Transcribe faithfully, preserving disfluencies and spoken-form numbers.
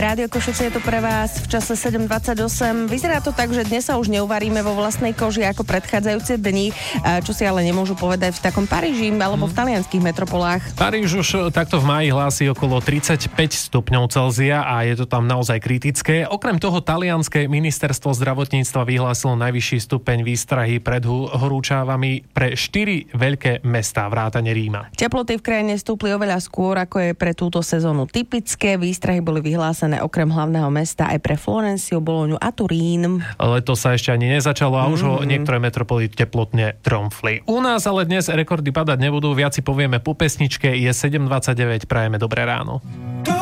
Rádio Košice je tu pre vás v čase sedem dvadsaťosem. Vyzerá to tak, že dnes sa už neuvaríme vo vlastnej koži ako predchádzajúce dni, čo si ale nemôžu povedať v takom Paríži alebo v talianských metropolách. Paríž už takto v máji hlási okolo tridsaťpäť stupňov Celzia a je to tam naozaj kritické. Okrem toho talianske ministerstvo zdravotníctva vyhlásilo najvyšší stupeň výstrahy pred horúčavami pre štyri veľké mestá vrátane Ríma. Teploty v krajine stúpli oveľa skôr, ako je pre túto sezónu typické. Výstrahy boli vyhlásené okrem hlavného mesta aj pre Florenciu, Bolognu a Turín. Leto sa ešte ani nezačalo a už ho mm. niektoré metropoly teplotne tromfli. U nás ale dnes rekordy padať nebudú, viac si povieme po pesničke, je sedem dvadsaťdeväť, prajeme dobré ráno.